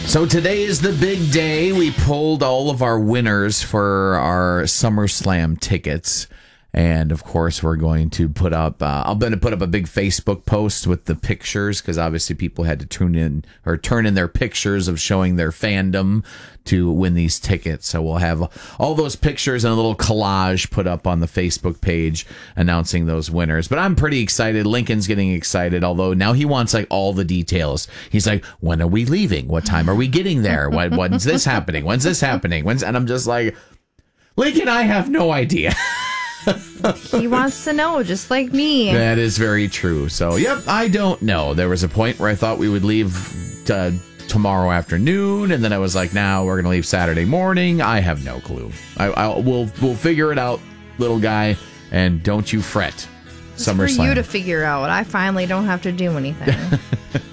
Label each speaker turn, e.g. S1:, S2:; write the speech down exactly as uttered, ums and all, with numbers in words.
S1: So today is the big day. We pulled all of our winners for our SummerSlam tickets. And, of course, we're going to put up, uh, I'm going to put up a big Facebook post with the pictures because obviously people had to tune in or turn in their pictures of showing their fandom to win these tickets. So we'll have all those pictures and a little collage put up on the Facebook page announcing those winners. But I'm pretty excited. Lincoln's getting excited, although now he wants like all the details. He's like, when are we leaving? What time are we getting there? When, when's this happening? When's this happening? When's, and I'm just like, Lincoln, I have no idea.
S2: He wants to know, just like me.
S1: That is very true. So, yep, I don't know. There was a point where I thought we would leave uh, tomorrow afternoon, and then I was like, now nah, we're going to leave Saturday morning. I have no clue. I, I we'll we'll figure it out, little guy, and don't you fret.
S2: It's for
S1: SummerSlam.
S2: you to figure out. I finally don't have to do anything.